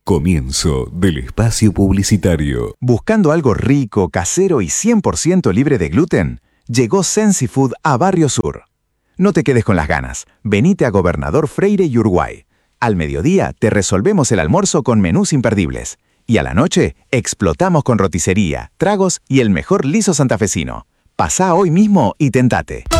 Comienzo del espacio publicitario. ¿Buscando algo rico, casero y 100% libre de gluten? Llegó Sensi Food a Barrio Sur. No te quedes con las ganas. Venite a Gobernador Freire y Uruguay. Al mediodía te resolvemos el almuerzo con menús imperdibles. Y a la noche explotamos con roticería, tragos y el mejor liso santafesino. Pasá hoy mismo y tentate.